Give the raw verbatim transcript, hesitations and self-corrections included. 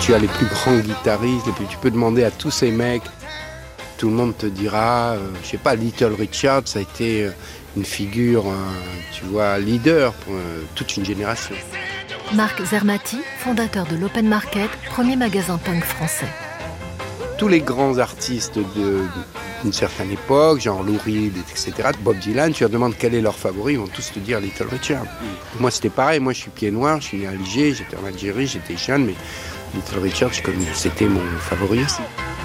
tu as les plus grands guitaristes, les plus, tu peux demander à tous ces mecs, tout le monde te dira, euh, je sais pas, Little Richard, ça a été euh, une figure, euh, tu vois, leader pour euh, toute une génération. Marc Zermati, fondateur de l'Open Market, premier magasin punk français. Tous les grands artistes de, d'une certaine époque, genre Lou Reed, et cetera, Bob Dylan, tu leur demandes quel est leur favori, ils vont tous te dire Little Richard. Mm. Moi, c'était pareil. Moi, je suis pied noir, je suis né à Alger, j'étais en Algérie, j'étais jeune, mais Little Richard, c'était mon favori aussi.